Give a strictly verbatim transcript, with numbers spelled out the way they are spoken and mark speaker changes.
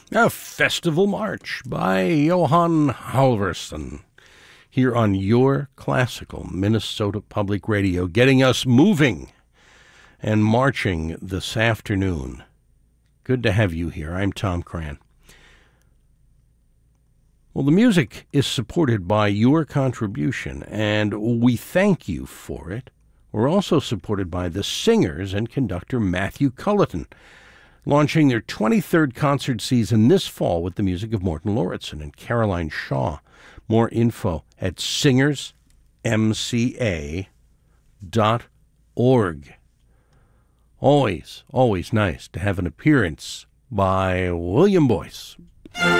Speaker 1: A Festival March by Johan Halvorsen here on your classical Minnesota Public Radio, getting us moving and marching this afternoon. Good to have you here. I'm Tom Cran. Well, the music is supported by your contribution, and we thank you for it. We're also supported by the singers and conductor Matthew Culleton, launching their twenty-third concert season this fall with the music of Morton Lauritsen and Caroline Shaw. More info at singers m c a dot org. Always, always nice to have an appearance by William Boyce.